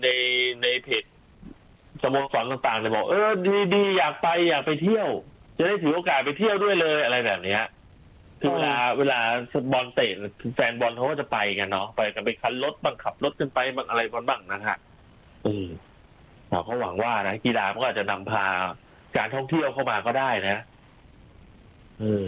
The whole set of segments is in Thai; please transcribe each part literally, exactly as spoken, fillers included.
ในในเพจสโมสรต่างๆเนี่ยบอกเออดีดีอยากไปอยากไปเที่ยวจะได้ถือโอกาสไปเที่ยวด้วยเลยอะไรแบบเนี้ยคือเวลาเวลาบอลเตะแฟนบอลเขาก็จะไปกันเนาะไปกันไปคันรถบังขับรถกันไปบางอะไรบ้างนะฮะเออเราก็หวังว่านะกีฬามันก็อาจจะนำพาการท่องเที่ยวเข้ามาก็ได้นะเออ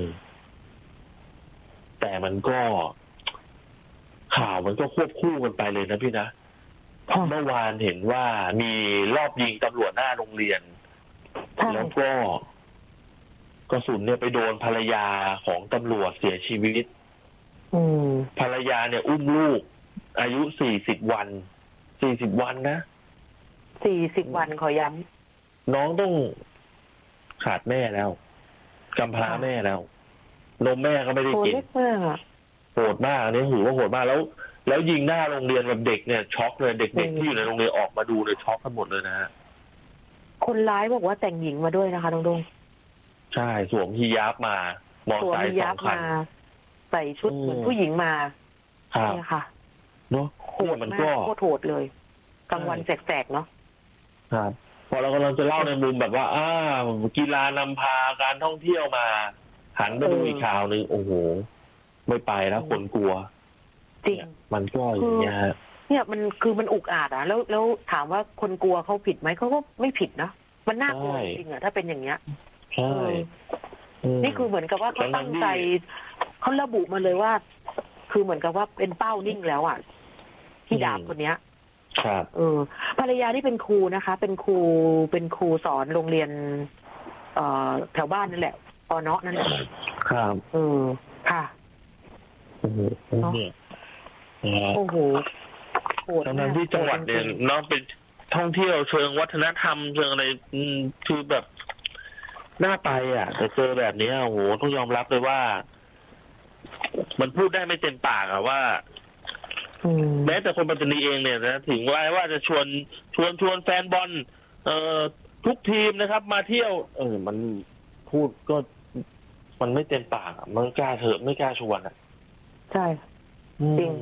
แต่มันก็ข่าวมันก็ควบคู่กันไปเลยนะพี่นะเมื่อวานเห็นว่ามีรอบยิงตำรวจหน้าโรงเรียนแล้วก็กระสุนเนี่ยไปโดนภรรยาของตำรวจเสียชีวิตภรรยาเนี่ยอุ้มลูกอายุสี่สิบวันสี่สิบวันนะสี่สิบวันขอย้ำน้องต้องขาดแม่แล้วกำพร้าแม่แล้วนมแม่ก็ไม่ได้กินโหดมากอันนี้ถือว่าโหดมากแล้วแล้วยิงหน้าโรงเรียนแบบเด็กเนี่ยช็อกเลยเด็กๆที่อยู่ในโรงเรียนออกมาดูเลยช็อกกันหมดเลยนะฮะคนร้ายบอกว่าแต่งหญิงมาด้วยนะคะน้องดงใช่สวมฮิญาบมามอไซค์สองคันใส่ชุดเหมือนผู้หญิงมาเนี่ยค่ะเนาะโหดมากโคตรโหดเลยกลางวันแสกๆเนาะครับพอเรากำลังจะเล่าในมุมแบบว่าอ้ากีฬานำพาการท่องเที่ยวมาหันไปดูอีกข่าวนึงโอ้โหไม่ไปแล้วคนกลัวจริงมันก็อย่างเงี้ยเนี่ยมันคือมันอุกอาจอ่ะแล้วแล้วถามว่าคนกลัวเขาผิดไหมเขาก็ไม่ผิดนะมันน่ากลัวจริงอ่ะถ้าเป็นอย่างเงี้ยใช่นี่คือเหมือนกับว่าเขาตั้งใจเขาระบุมาเลยว่าคือเหมือนกับว่าเป็นเป้านิ่งแล้วอ่ะที่ดาบคนเนี้ยครับเออภรรยาที่เป็นครูนะคะ เป็นครูเป็นครูสอนโรงเรียนเอ่อแถวบ้านนั่นแหละปอเนาะนั่นแหละครับเออค่ะโอ้โหเนี่ยโอ้โหตอนนั้นที่จังหวัดเนี่ยน้องเป็นท่องเที่ยวเชิงวัฒนธรรมเชิงอะไรคือแบบน่าไปอ่ะแต่เจอแบบนี้โอ้โหต้องยอมรับเลยว่ามันพูดได้ไม่เต็มปากอะว่าแม้แต่คนปัตตานีเองเนี่ยนะถึงว่าว่าจะชวนชวนชวนแฟนบอลเอ่อทุกทีมนะครับมาเที่ยวเออมันพูดก็มันไม่เต็มปากอ่ะมันกล้าเถอะไม่กล้าชวนอ่ะใช่จริง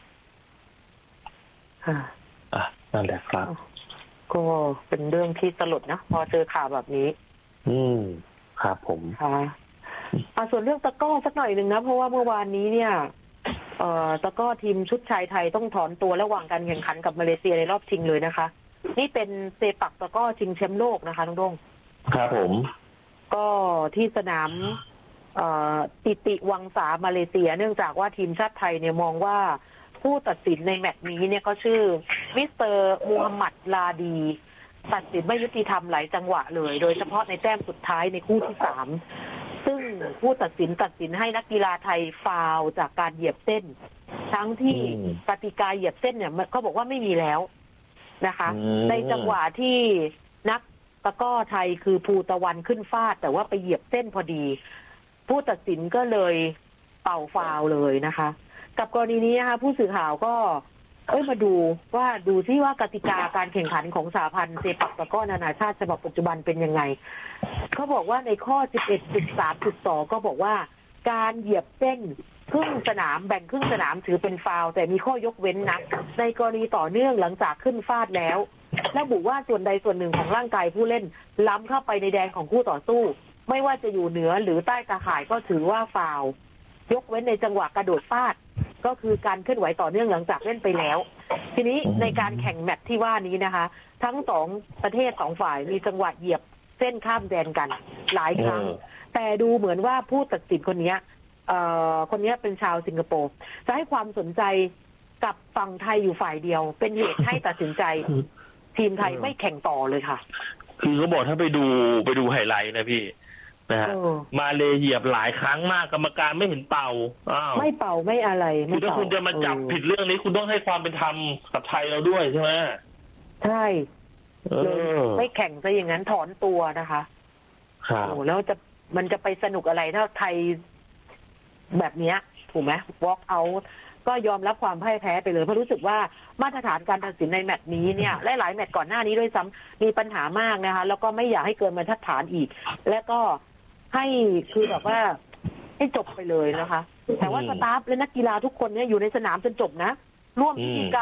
อ่ะนั่นแหละครับก็เป็นเรื่องที่สลดนะพอเจอข่าวแบบนี้อืมครับผมค่ะอ่ะส่วนเรื่องตะก้อสักหน่อยหนึ่งนะเพราะว่าเมื่อวานนี้เนี่ยเอ่อตะก้อทีมชุดชายไทยต้องถอนตัวระหว่างการแข่งขันกับมาเลเซียในรอบชิงเลยนะคะนี่เป็นเซปักตะก้อชิงแชมป์โลกนะคะน้องดงครับผมก็ที่สนามเอ่อติติวังสามาเลเซียเนื่องจากว่าทีมชาติไทยเนี่ยมองว่าผู้ตัดสินในแมตช์นี้เนี่ยก็ชื่อมิสเตอร์มูฮัมหมัดลาดีตัดสินไม่ยุติธรรมหลายจังหวะเลยโดยเฉพาะในแต้มสุดท้ายในคู่ที่สามซึ่งผู้ตัดสินตัดสินให้นักกีฬาไทยฟาวล์จากการเหยียบเส้นทั้งที่กติกาเหยียบเส้นเนี่ยเขาบอกว่าไม่มีแล้วนะคะในจังหวะที่นักตะก้อไทยคือภูตะวันขึ้นฟาดแต่ว่าไปเหยียบเส้นพอดีผู้ตัดสินก็เลยเป่าฟาวล์เลยนะคะกับกรณีนี้นะคะผู้สื่อข่าวก็เอ้ยมาดูว่าดูที่ว่ากติกาการแข่งขันของสหพันธ์เซปักตะกร้อนานาชาติฉบับปัจจุบันเป็นยังไงเขาบอกว่าในข้อ สิบเอ็ดจุดสามจุดสอง ก็บอกว่าการเหยียบเส้นครึ่งสนามแบ่งครึ่งสนามถือเป็นฟาวล์แต่มีข้อยกเว้นนะในกรณีต่อเนื่องหลังจากขึ้นฟาดแล้วระบุว่าส่วนใดส่วนหนึ่งของร่างกายผู้เล่นล้ำเข้าไปในแดนของคู่ต่อสู้ไม่ว่าจะอยู่เหนือหรือใต้ตาข่ายก็ถือว่าฟาวล์ยกเว้นในจังหวะกระโดดฟาดก็คือการเคลื่อนไหวต่อเนื่องหลังจากเล่นไปแล้วทีนี้ในการแข่งแมตช์ที่ว่านี้นะคะทั้งสองประเทศสองฝ่ายมีจังหวะเหยียบเส้นข้ามแดนกันหลายครั้งแต่ดูเหมือนว่าผู้ตัดสินคนนี้เอ่อคนนี้เป็นชาวสิงคโปร์จะให้ความสนใจกับฝั่งไทยอยู่ฝ่ายเดียวเป็นเหตุให้ตัดสินใจทีมไทยไม่แข่งต่อเลยค่ะคือเขาบอกถ้าไปดูไปดูไฮไลท์นะพี่นะฮะมาเลเหยียบหลายครั้งมากกรรมการไม่เห็นเป่าอ้าวไม่เป่าไม่อะไรคือถ้าคุณจะมาจับผิดเรื่องนี้คุณต้องให้ความเป็นธรรมกับไทยเราด้วยใช่ไหมใช่เลยไม่แข่งซะอย่างนั้นถอนตัวนะคะครับโอ้แล้วจะมันจะไปสนุกอะไรถ้าไทยแบบนี้ถูกไหม walk out ก็ยอมรับความพ่ายแพ้ไปเลยเพราะรู้สึกว่ามาตรฐานการตัดสินในแมตช์นี้เนี่ยและหลายแมตช์ก่อนหน้านี้ด้วยซ้ำมีปัญหามากนะคะแล้วก็ไม่อยากให้เกินมาตรฐานอีกและก็ให้คือแบบว่าให้จบไปเลยนะคะแต่ว่าสตาฟและนักกีฬาทุกคนเนี่ยอยู่ในสนามจนจบนะร่วมพิธีการ